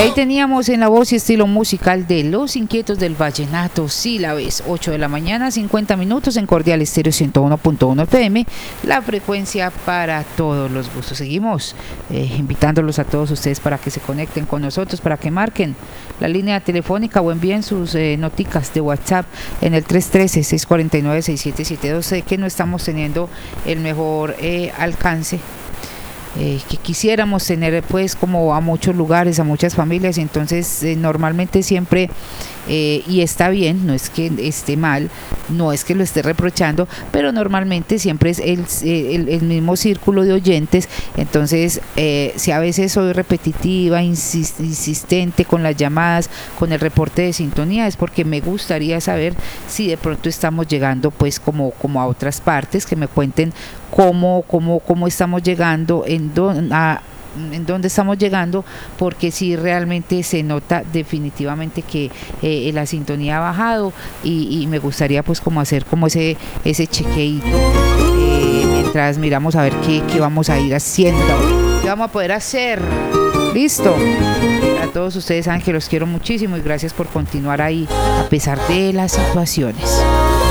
ahí teníamos en la voz y estilo musical de Los Inquietos del Vallenato, Sílabes, 8 de la mañana, 50 minutos en Cordial Estéreo 101.1 FM, la frecuencia para todos los gustos. Seguimos invitándolos a todos ustedes para que se conecten con nosotros, para que marquen la línea telefónica o envíen sus noticas de WhatsApp en el 313-649-6772. Sé que no estamos teniendo el mejor alcance que quisiéramos tener, pues, como a muchos lugares, a muchas familias. Entonces normalmente siempre y está bien, no es que esté mal, no es que lo esté reprochando, pero normalmente siempre es el mismo círculo de oyentes. Entonces si a veces soy repetitiva, insistente con las llamadas, con el reporte de sintonía, es porque me gustaría saber si de pronto estamos llegando, pues, como a otras partes, que me cuenten cómo estamos llegando, en dónde estamos llegando, porque sí, realmente se nota definitivamente que la sintonía ha bajado, y me gustaría, pues, como hacer como ese chequeito mientras miramos a ver qué vamos a ir haciendo, qué vamos a poder hacer. Listo. A todos ustedes saben que los quiero muchísimo y gracias por continuar ahí a pesar de las situaciones.